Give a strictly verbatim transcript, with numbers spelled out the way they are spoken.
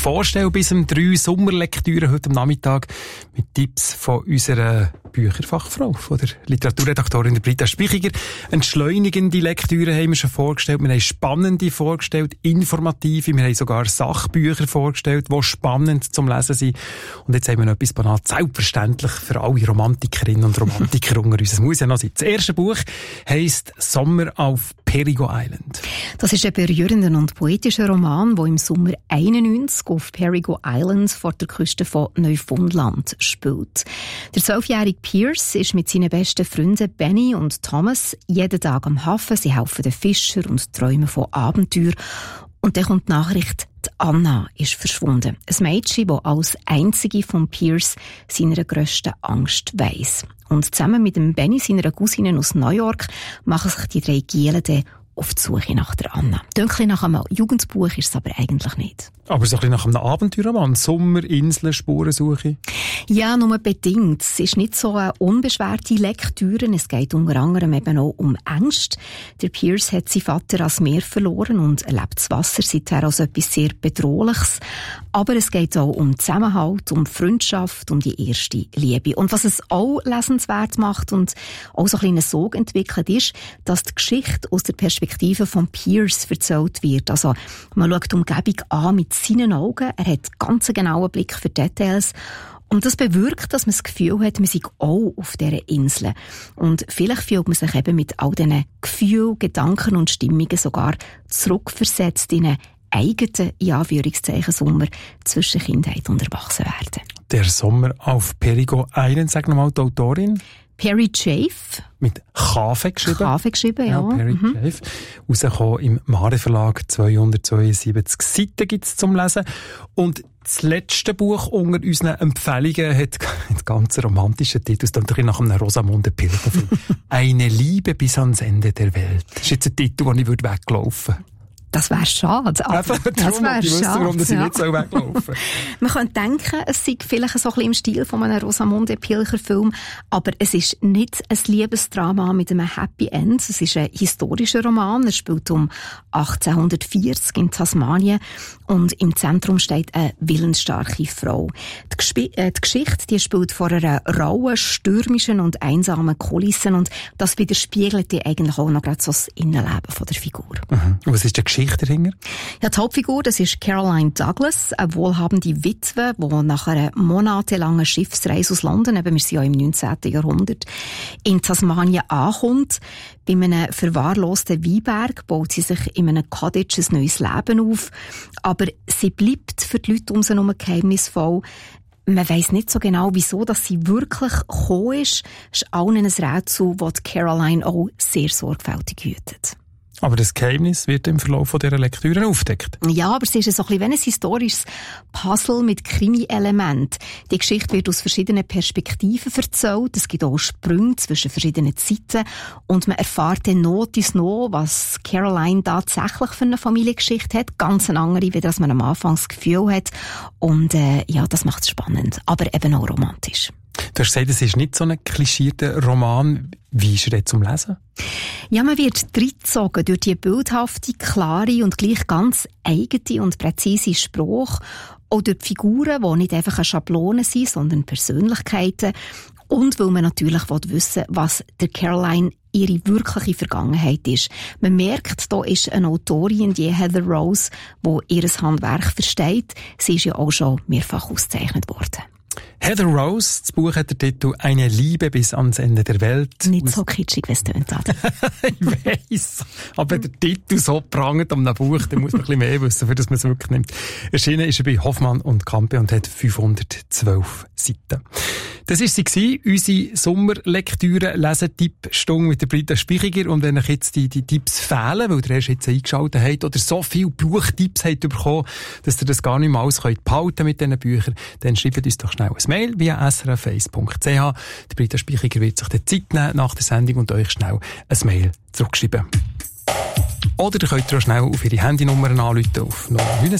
vorstellen bis um drei Sommerlektüre heute am Nachmittag mit Tipps von unserer Bücherfachfrau, von der Literaturredaktorin der Britta Spichiger. Entschleunigende Lektüre haben wir schon vorgestellt, wir haben spannende vorgestellt, informative, wir haben sogar Sachbücher vorgestellt, die spannend zum Lesen sind. Und jetzt haben wir noch etwas banal, selbstverständlich für alle Romantikerinnen und Romantiker unter uns. Es muss ja noch sein. Das erste Buch heisst «Sommer auf Perigo Island». Das ist ein berührender und poetischer Roman, der im Sommer einundneunzig auf Perigo Island vor der Küste von Neufundland spielt. Der zwölfjährige Pierce ist mit seinen besten Freunden Benny und Thomas jeden Tag am Hafen. Sie helfen den Fischern und träumen von Abenteuer. Und dann kommt die Nachricht, die Anna ist verschwunden. Ein Mädchen, das als einzige von Pierce seiner grössten Angst weiss. Und zusammen mit dem Benny, seiner Cousine aus New York, machen sich die drei Gielen dann auf die Suche nach der Anna. Dunkel nach einem Jugendbuch ist es aber eigentlich nicht. Aber so ein bisschen nach einem Abenteuerroman. Sommer, Inseln, Spurensuche? Ja, nur bedingt. Es ist nicht so eine unbeschwerte Lektüre. Es geht unter anderem eben auch um Ängste. Der Pierce hat seinen Vater als Meer verloren und erlebt das Wasser seither als etwas sehr Bedrohliches. Aber es geht auch um Zusammenhalt, um Freundschaft, um die erste Liebe. Und was es auch lesenswert macht und auch so ein kleiner Sog entwickelt ist, dass die Geschichte aus der Perspektive von Pierce erzählt wird. Also man schaut die Umgebung an mit seinen Augen. Er hat ganz einen genauen Blick für Details. Und das bewirkt, dass man das Gefühl hat, man sei auch auf dieser Insel. Und vielleicht fühlt man sich eben mit all diesen Gefühlen, Gedanken und Stimmungen sogar zurückversetzt in einen eigenen, in Anführungszeichen, Sommer zwischen Kindheit und Erwachsenwerden. Der Sommer auf Perigo Island, sag nochmal die Autorin. Perry Chafe. Mit Kafe geschrieben. Kafe geschrieben, ja. ja Perry mhm. Chafe. Rausgekommen im Mare Verlag, zweihundertzweiundsiebzig Seiten gibt's zum Lesen. Und das letzte Buch unter unseren Empfehlungen hat einen ganz romantischen Titel. Es klingt nach einem Rosamunde Pilcher-Film. «Eine Liebe bis ans Ende der Welt». Das ist jetzt ein Titel, den ich weglaufen würde. Das wäre schade. Einfach das wäre schade. Warum dass ja. ich nicht so weglaufen. Man könnte denken, es sei vielleicht so ein bisschen im Stil von einem Rosamunde Pilcher-Film, aber es ist nicht ein Liebesdrama mit einem Happy End. Es ist ein historischer Roman. Er spielt um achtzehnhundertvierzig in Tasmanien und im Zentrum steht eine willensstarke Frau. Die, Gesp- äh, die Geschichte, die spielt vor einer rauen, stürmischen und einsamen Kulisse und das widerspiegelt eigentlich auch noch gerade so das Innenleben von der Figur. Mhm. Und was ist die Geschichte dahinter? Ja, die Hauptfigur, das ist Caroline Douglas, eine wohlhabende Witwe, die nach einer monatelangen Schiffsreise aus London, eben wir sind ja im neunzehnten Jahrhundert, in Tasmanien ankommt. Bei einem verwahrlosten Weinberg baut sie sich in einem Cottage ein neues Leben auf. Aber sie bleibt für die Leute um sie herum geheimnisvoll. Man weiss nicht so genau, wieso dass sie wirklich gekommen ist. Es ist allen ein Rätsel, das Caroline auch sehr sorgfältig hütet. Aber das Geheimnis wird im Verlauf dieser Lektüre aufgedeckt. Ja, aber es ist so ein bisschen wie ein historisches Puzzle mit Krimi-Elementen. Die Geschichte wird aus verschiedenen Perspektiven erzählt. Es gibt auch Sprünge zwischen verschiedenen Zeiten. Und man erfährt dann noch dies noch, was Caroline tatsächlich für eine Familiengeschichte hat. Ganz eine andere, wie das man am Anfang das Gefühl hat. Und äh, ja, das macht es spannend. Aber eben auch romantisch. Du hast gesagt, es ist nicht so ein klischierter Roman. Wie ist er jetzt zum Lesen? Ja, man wird reingezogen durch die bildhafte, klare und gleich ganz eigene und präzise Sprache. Auch durch die Figuren, die nicht einfach eine Schablone sind, sondern Persönlichkeiten. Und weil man natürlich wissen will, was der Caroline ihre wirkliche Vergangenheit ist. Man merkt, da ist eine Autorin, die Heather Rose, die ihr Handwerk versteht. Sie ist ja auch schon mehrfach ausgezeichnet worden. Heather Rose, das Buch hat den Titel «Eine Liebe bis ans Ende der Welt». Nicht so kitschig, wie es tönt hat. Ich weiss. Aber wenn der Titel so prangt an einem Buch, dann muss man ein bisschen mehr wissen, für das man es wirklich nimmt. Erschienen ist er bei Hoffmann und Campe und hat fünfhundertzwölf Seiten. Das war sie, unsere Sommerlektüre-Lesetipp-Stunde mit der Britta Spichiger. Und wenn euch jetzt die, die Tipps fehlen, weil ihr erst jetzt eingeschaltet habt oder so viele Buchtipps habt bekommen, dass ihr das gar nicht mehr alles könnt behalten mit diesen Büchern, dann schreibt uns doch schnell ein Mail via s r f eins punkt c h. Die Britta Spichiger wird sich die Zeit nehmen nach der Sendung und euch schnell ein Mail zurückschreiben. Oder ihr könnt auch schnell auf ihre Handynummern anrufen auf null neun